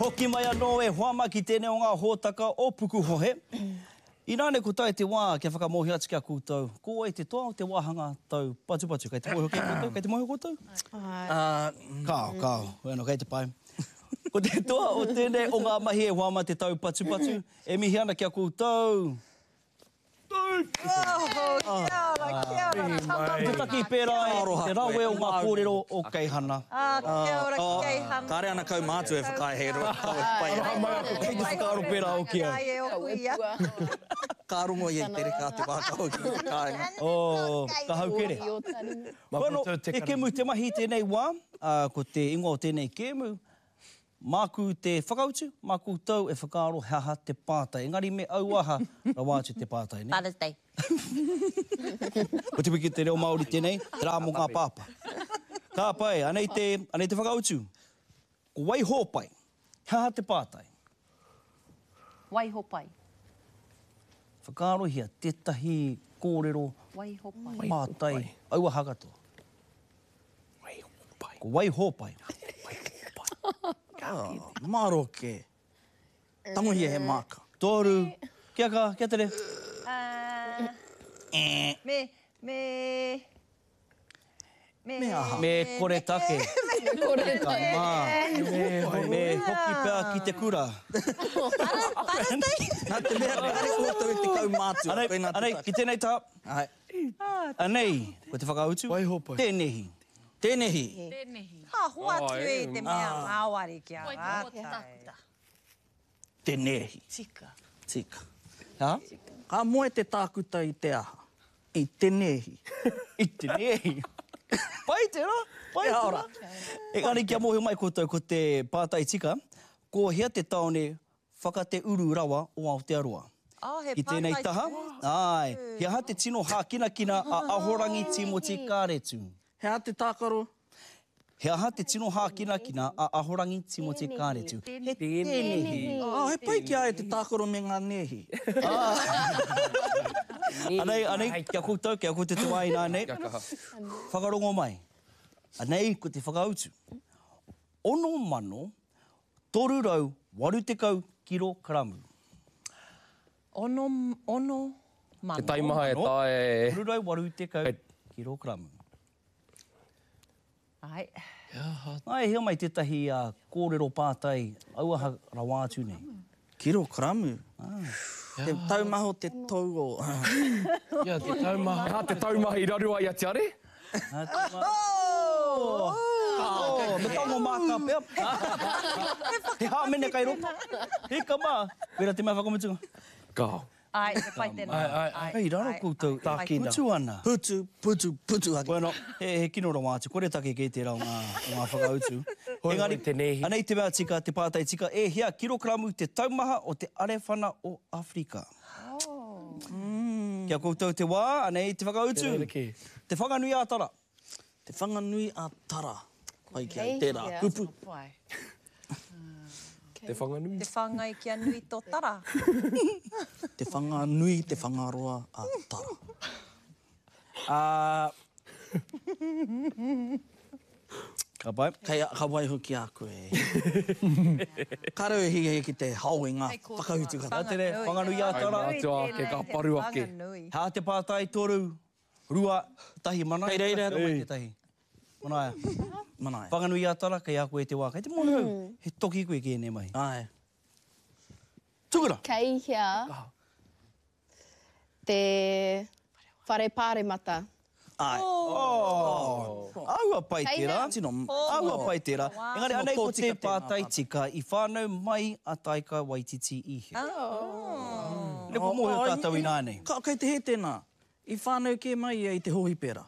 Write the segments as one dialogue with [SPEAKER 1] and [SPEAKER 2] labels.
[SPEAKER 1] Hoki mai anō e hoama ki tēnei o ngā hōtaka o Pukuhohe. I nāne ko tai te wā kia whakamohi atu kia koutou. Ko e te toa o te wāhanga tau patu. Kei te mohi hoki koutou? Kei te mohi koutou? Kao. Bueno, kei te pai. Ko te toa o tēnei o ngā mahi e hoama te tau patu. E mihi ana kia koutou.
[SPEAKER 2] Kia ora.
[SPEAKER 1] Te taki pērā e te rawe o ngā kōrero o Keihana.
[SPEAKER 2] Kia ora ki Keihana.
[SPEAKER 3] Kāre ana kau mātu e whakae roa.
[SPEAKER 1] Kei te whakaaro pērā o kia.
[SPEAKER 2] Ai e o kuia.
[SPEAKER 3] Ka rongo i e tere kā te wākao ki kāinga.
[SPEAKER 1] Ka haukere. Bueno, e kemu te mahi tēnei wā, ko te ingoa o tēnei kemu, māku te whakautu, māku tau e whakaaro haha te pātai. Engari me auaha rawa atu te pātai, ne?
[SPEAKER 2] Father's Day.
[SPEAKER 1] Ko te wiki te reo Māori tēnei, te rā mō ngā pāpa. Ka pai, anei te whakautu. Ko wai hōpai, haha te pātai.
[SPEAKER 2] Waihopai.
[SPEAKER 1] Whakaarohia tētahi kōrero
[SPEAKER 2] Waihopai.
[SPEAKER 1] pātai auaha katoa. Ko wai hōpai.
[SPEAKER 3] Māroke. Tangohia he māka.
[SPEAKER 1] Tōru. Kia tere.
[SPEAKER 2] Me
[SPEAKER 3] aha.
[SPEAKER 1] Me kore take. Me hoki pēr ki te kura.
[SPEAKER 3] Nā te mea kare koutou e te kau mātu.
[SPEAKER 1] Anei, ki tēnei tā.
[SPEAKER 3] Ai.
[SPEAKER 1] Anei, ko te whakautu.
[SPEAKER 4] Waihopai.
[SPEAKER 1] Tēnehi.
[SPEAKER 3] Tēnehi.
[SPEAKER 2] Ha hoa atu e te mea ngāwari kia rātai.
[SPEAKER 3] Tēnehi.
[SPEAKER 2] Tika.
[SPEAKER 1] Ha?
[SPEAKER 3] Ka moe te tākuta i te aha. I tēnehi.
[SPEAKER 1] I tēnehi. Pai tērā.
[SPEAKER 3] Kia ora.
[SPEAKER 1] Engari kia mohi mai koutou ko te pātai tika. Ko hea te taone whakate uru rawa o Aotearoa.
[SPEAKER 2] He
[SPEAKER 1] Ki tēnei
[SPEAKER 2] pātai
[SPEAKER 1] taha. Ai. Hea ha te tino hākinakina a ahorangi Timoti Kāretu.
[SPEAKER 3] Hea te tākaro.
[SPEAKER 1] Hea ha te tino hākinakina a ahorangi Timoti Kāretu. He tēnehi.
[SPEAKER 3] He pai kia e te tākaro me ngā nehi.
[SPEAKER 1] Anei, kia koutou te wai nānei. Whakarongo mai. Anei, ko te whakautu. 6,380 kilokramu.
[SPEAKER 2] Ono mano.
[SPEAKER 4] Te taimaha e tae...
[SPEAKER 1] 6,380 kilokramu.
[SPEAKER 2] Ai.
[SPEAKER 1] Ai, hea mai tētahi kōrero pātai auaha rawa atu nei.
[SPEAKER 3] Kilokramu. Te taumaho te tau o...
[SPEAKER 4] Ia, te taumaha. Ha, te taumaha i rarua i ati are?
[SPEAKER 1] Me tango māka pēr. He hāmene kai ropa. He ka mā. Pera te mea whakamutunga.
[SPEAKER 4] Kao.
[SPEAKER 2] Ai, he pai tēnā.
[SPEAKER 1] Hei, raro koutou.
[SPEAKER 4] Tākina.
[SPEAKER 1] Putu ana.
[SPEAKER 3] Putu haki.
[SPEAKER 1] Bueno, he kino rawa atu. Kore take kei te rau ngā whakautu. Engari,
[SPEAKER 4] te nehi.
[SPEAKER 1] anei te mea tika, te pātai tika, e hea kilokramu te taumaha o te arewhana o Afrika. Kia koutou te wā, anei te whakautu. Te whanganui a tara.
[SPEAKER 3] Te whanganui a tara. Pai kia tērā. Kupu.
[SPEAKER 4] Te whanganui.
[SPEAKER 2] Te whangai kia nui tō tara.
[SPEAKER 3] Te whanganui, te whangaroa a tara.
[SPEAKER 1] Ka pai.
[SPEAKER 3] Ka waihuki a koe. Ka rau hi ki te hauinga whakahutu kata.
[SPEAKER 1] Nā tere, whanganui a tara.
[SPEAKER 4] Atua ke ka paru ake.
[SPEAKER 1] Hā te pātai toru, rua, tahi mana.
[SPEAKER 3] Kei reira.
[SPEAKER 1] Mai te tahi. Manaia.
[SPEAKER 3] Manaia.
[SPEAKER 1] Whanganui a tara, kei a koe te wā. Kei te mono hau. He toki koe kēne mai.
[SPEAKER 3] Ai.
[SPEAKER 1] Tukura.
[SPEAKER 5] Kei hea te whare pāremata.
[SPEAKER 3] Ai.
[SPEAKER 1] Aua pai tērā.
[SPEAKER 3] Tino.
[SPEAKER 1] Aua pai tērā. Engari, anei ko te pātai tika i whānau mai a Taika Waititi i he. Ne ko mohe o tātou i nānei.
[SPEAKER 3] Kei te he tēnā. I whānau ke mai i te hohi pēra.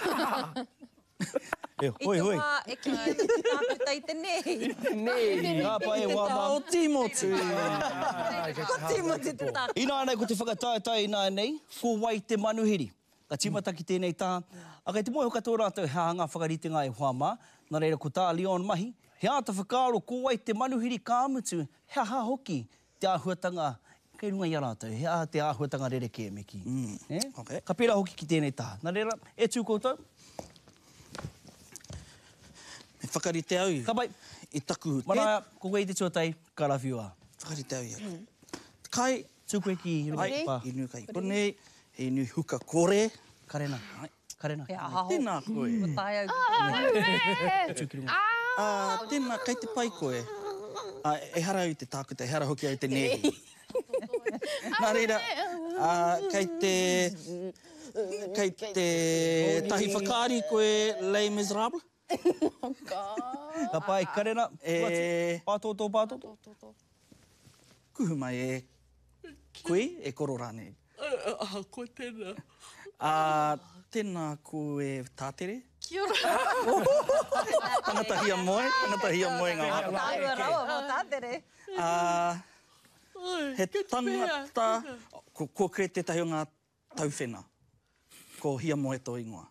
[SPEAKER 1] Hoi.
[SPEAKER 2] I te wā e ki tāputa i te nehi.
[SPEAKER 1] Nā pai e wā mā.
[SPEAKER 3] O Timoti.
[SPEAKER 2] Ko Timoti te tāku.
[SPEAKER 1] I nānei ko te whakataetai i nānei, ko wai te manuhiri. Ka timata ki tēnei tā. A kei te moe hoka tō rātou hea ngā whakaritenga e Huama, nā reira ko tā Leon Mahi, hea ta whakaaro ko wai te manuhiri ka amutu, hea ha hoki te āhuatanga, kei runga i a rātou, hea te āhuatanga rereke e meki.
[SPEAKER 3] Okay.
[SPEAKER 1] Ka pērā hoki ki tēnei tā. Nā reira, e tū koutou?
[SPEAKER 3] Me whakarite au.
[SPEAKER 1] Ka pai.
[SPEAKER 3] I taku.
[SPEAKER 1] Manaia, ko koe i te tuatai, ka rawhiu a.
[SPEAKER 3] Whakarite au ia. Kai,
[SPEAKER 1] Tūkoe ki i
[SPEAKER 3] ai,
[SPEAKER 1] rei pā.
[SPEAKER 3] inu kai konei, he inu huka kore.
[SPEAKER 1] Karena. Karena.
[SPEAKER 2] Pea haho.
[SPEAKER 3] Tēnā koe.
[SPEAKER 2] Tai au.
[SPEAKER 3] Tēnā, kai te pai koe. E hara au te tākuta, e hara hoki au te nehi. Nā reira, kei te tahi whakaari koe Les Miserables.
[SPEAKER 1] Ka pai, karena. Pātoto, pātoto.
[SPEAKER 3] Kuhu mai koe e koro rānei.
[SPEAKER 4] Koe tēnā.
[SPEAKER 3] Tēnā koe tātere.
[SPEAKER 2] Kia ora.
[SPEAKER 3] Tangata hia moe ngā waka.
[SPEAKER 2] Tāua rawa mō tātere.
[SPEAKER 3] He tangata, ko kre tētahi o ngā tauwhena, ko hia moe tō ingoa.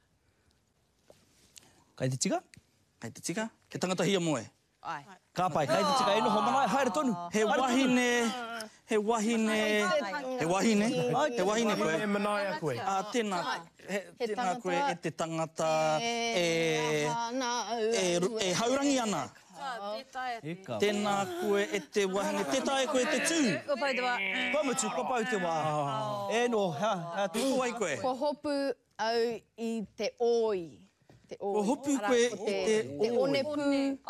[SPEAKER 1] Kai te tika?
[SPEAKER 3] Kei te tika, ke tangata hia moe.
[SPEAKER 2] Ai.
[SPEAKER 1] Ka pai, kai te tika e noho manaia, haere tonu.
[SPEAKER 3] He wahine koe.
[SPEAKER 4] E manaia koe.
[SPEAKER 3] Tēnā koe e te tangata e haurangi ana.
[SPEAKER 1] E ka.
[SPEAKER 3] Tēnā koe e te wahine, te tae koe te tū.
[SPEAKER 2] Ko pai te wā.
[SPEAKER 1] Pamutu, ka pai te wā. E no, ha,
[SPEAKER 3] Ko ai koe.
[SPEAKER 5] Ko hopu au i te oi. Te oi.
[SPEAKER 3] Ko hopu koe i te
[SPEAKER 5] Te one pū.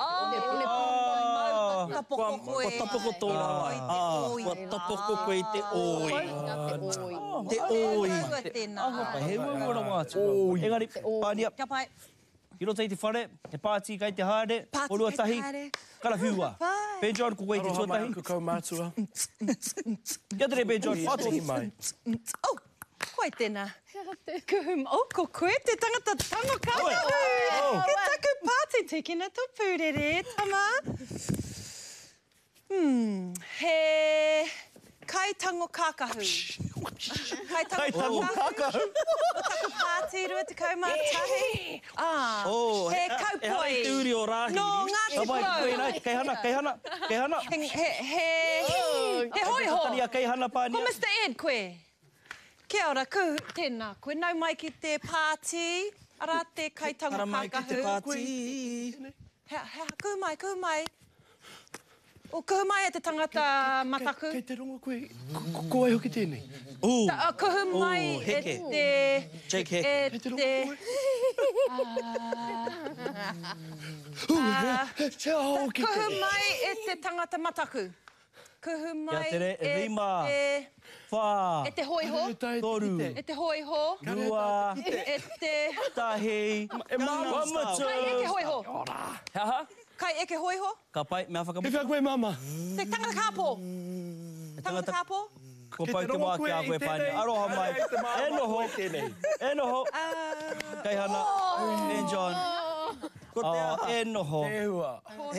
[SPEAKER 2] Tapoko
[SPEAKER 3] Ko
[SPEAKER 2] koe.
[SPEAKER 3] tapoko tō rawa. Ko tapoko koe i te oi.
[SPEAKER 5] Te oi.
[SPEAKER 3] Te oi.
[SPEAKER 2] Kua tēnā.
[SPEAKER 1] Pai, he ura wātu. Engari, pānia,
[SPEAKER 2] Kia pai.
[SPEAKER 1] i rota i te whare, he pāti kai te haere,
[SPEAKER 2] Pāti
[SPEAKER 1] orua
[SPEAKER 2] kai te
[SPEAKER 1] tahi,
[SPEAKER 2] haere.
[SPEAKER 1] kara whiua.
[SPEAKER 2] Pai.
[SPEAKER 1] Ben John, ko koe i te
[SPEAKER 4] Aroha mai
[SPEAKER 1] tuatahi.
[SPEAKER 4] aku kau mātua.
[SPEAKER 1] Kia tere, Ben John,
[SPEAKER 4] Tihi
[SPEAKER 1] whātu.
[SPEAKER 4] mai.
[SPEAKER 2] Oh, koe tēnā. Kuhum, ko koe te tangata tango kākahu. Ke taku pāti tikina tō pūrere, tama. He kai tango kākahu. Kai tango kākahu. Taku pāti rua te kaumātahi. He
[SPEAKER 3] E hara
[SPEAKER 2] kaupoi.
[SPEAKER 3] te uri o rāhiri.
[SPEAKER 2] No ngā
[SPEAKER 1] Ka
[SPEAKER 2] te
[SPEAKER 1] pai, koe
[SPEAKER 2] plau.
[SPEAKER 1] nai, kei hana.
[SPEAKER 2] He hoiho.
[SPEAKER 1] Taria kei hana
[SPEAKER 2] Ko
[SPEAKER 1] pānia.
[SPEAKER 2] Mr. Ed koe. Kia ora, tēnā koe. Nau mai ki te pāti. Ara te kai tango
[SPEAKER 3] Hara mai ki te
[SPEAKER 2] kākahu.
[SPEAKER 3] pāti.
[SPEAKER 2] Kuhu mai. O kuhu mai e te tangata mataku.
[SPEAKER 4] Kei te rongo koe. Ko ai hoki tēnei.
[SPEAKER 2] Kuhu mai e
[SPEAKER 3] heke.
[SPEAKER 2] te...
[SPEAKER 3] Jake Heke.
[SPEAKER 4] Kei te rongo koe. Te ao ki
[SPEAKER 2] Kuhu
[SPEAKER 4] te.
[SPEAKER 2] mai e te tangata mataku. Kuhu mai
[SPEAKER 1] Kia tere,
[SPEAKER 2] e
[SPEAKER 1] rima.
[SPEAKER 2] te...
[SPEAKER 1] Whā,
[SPEAKER 2] E te hoiho.
[SPEAKER 1] toru,
[SPEAKER 2] E te hoiho.
[SPEAKER 1] rua,
[SPEAKER 2] E te...
[SPEAKER 1] tahi, wamatu.
[SPEAKER 2] Kai eke hoiho.
[SPEAKER 1] Haha,
[SPEAKER 2] Kai eke hoiho.
[SPEAKER 1] ka pai, mea
[SPEAKER 4] He
[SPEAKER 1] whakamutu.
[SPEAKER 4] whea koe mama.
[SPEAKER 2] Te tangata kāpō. Tangata kāpō.
[SPEAKER 1] Ko pai te wā ki a koe pānia. Aroha mai. E noho. E noho. Kei hana. Ben John.
[SPEAKER 3] Ko te aha.
[SPEAKER 1] E noho.
[SPEAKER 4] E hua.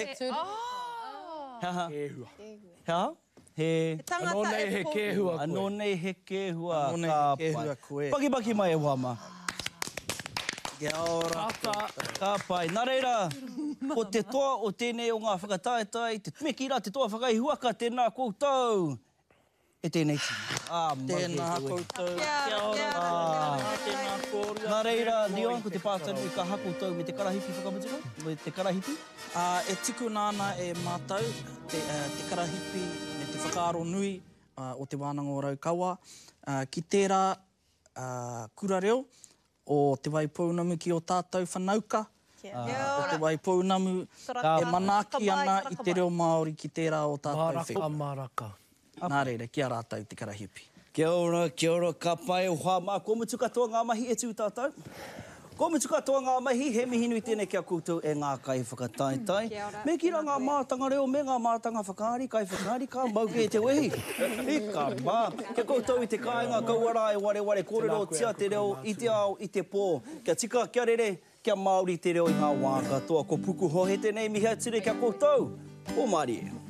[SPEAKER 1] Haha.
[SPEAKER 4] E hua.
[SPEAKER 1] Haha. He...
[SPEAKER 2] Tangata
[SPEAKER 4] Anō nei he ke hua koe.
[SPEAKER 1] Anō nei he ke hua
[SPEAKER 3] Anō nei
[SPEAKER 1] ka
[SPEAKER 3] he ke
[SPEAKER 1] pai.
[SPEAKER 3] hua koe.
[SPEAKER 1] Paki mai e wama.
[SPEAKER 3] Kia ora.
[SPEAKER 1] Ka pai. Nā reira, o te toa o tēnei o ngā whakataetai, te tumekira, te toa whakaihuaka, tēnā koutou. E tēnei tini.
[SPEAKER 3] Tēnā koutou.
[SPEAKER 2] Kia ora.
[SPEAKER 3] Tēnā kōria.
[SPEAKER 1] Nā reira, Leon, ko te pātanu i ka hakoutou me te karahipi whakamutuka? Me te karahipi?
[SPEAKER 3] E tiku nāna e mātau, te karahipi me te whakaaro nui o te wānanga o Raukawa. Ki tērā kura reo o te waipounamu ki o tātou whanauka. O te waipounamu e manaaki ana i te reo Māori ki tērā o tātou
[SPEAKER 4] Maraka, maraka.
[SPEAKER 3] Nā reira, kia rātou te karahipi.
[SPEAKER 1] Kia ora, ka pai o hama. Ko mutu katoa ngā mahi e tū tātou. Ko mutu katoa ngā mahi, he mihi nui tēnei kia koutou e ngā kai whakataetai. Me kira ngā mātanga reo, me ngā mātanga whakaari, kai whakaari, ka mau ke te wehi. I ka mā. Kia koutou i te kāinga kauara e ware kōrero tia te reo, i te ao, i te pō. Kia tika, kia rere, kia Māori te reo i ngā wā katoa. Ko puku ho he tēnei mihi ature kia koutou. O Māori.